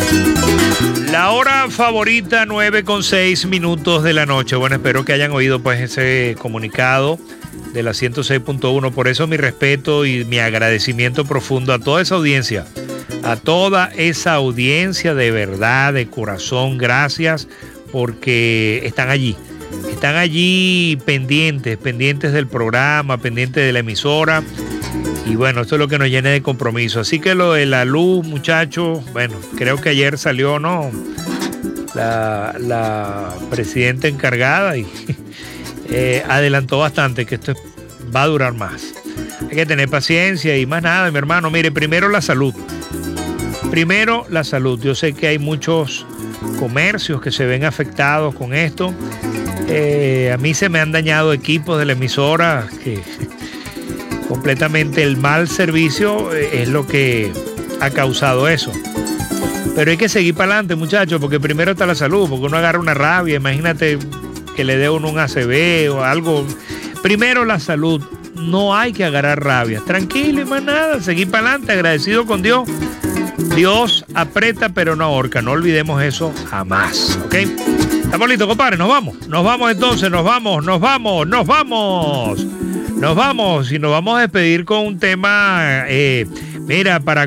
La hora favorita, 9:06 de la noche. Bueno, espero que hayan oído pues ese comunicado de la 106.1. Por eso mi respeto y mi agradecimiento profundo a toda esa audiencia. A toda esa audiencia de verdad, de corazón. Gracias porque están allí. Están allí pendientes del programa, pendientes de la emisora. Y bueno, esto es lo que nos llena de compromiso. Así que lo de la luz, muchachos, bueno, creo que ayer salió, ¿no? La presidenta encargada y adelantó bastante que esto va a durar más. Hay que tener paciencia y más nada, mi hermano. Mire, primero la salud. Primero la salud. Yo sé que hay muchos comercios que se ven afectados con esto. A mí se me han dañado equipos de la emisora que completamente el mal servicio es lo que ha causado eso. Pero hay que seguir para adelante, muchachos, porque primero está la salud, porque uno agarra una rabia, imagínate que le dé uno un ACV o algo. Primero la salud, no hay que agarrar rabia. Tranquilo y más nada, seguir para adelante, agradecido con Dios. Dios aprieta pero no ahorca, no olvidemos eso jamás, ¿ok? ¿Estamos listos, compadre? Nos vamos entonces, nos vamos y nos vamos a despedir con un tema, mira, para